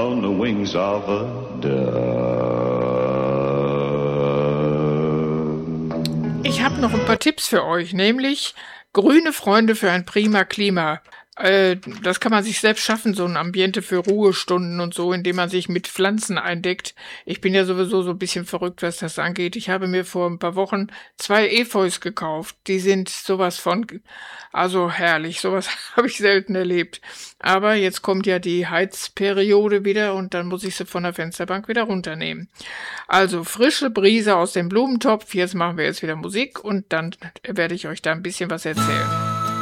on the wings of a dove. Ich habe noch ein paar Tipps für euch, nämlich grüne Freunde für ein prima Klima. Das kann man sich selbst schaffen, so ein Ambiente für Ruhestunden und so, indem man sich mit Pflanzen eindeckt. Ich bin ja sowieso so ein bisschen verrückt, was das angeht. Ich habe mir vor ein paar Wochen 2 Efeus gekauft. Die sind sowas von, also herrlich. Sowas habe ich selten erlebt. Aber jetzt kommt ja die Heizperiode wieder und dann muss ich sie von der Fensterbank wieder runternehmen. Also frische Brise aus dem Blumentopf. Jetzt machen wir jetzt wieder Musik und dann werde ich euch da ein bisschen was erzählen.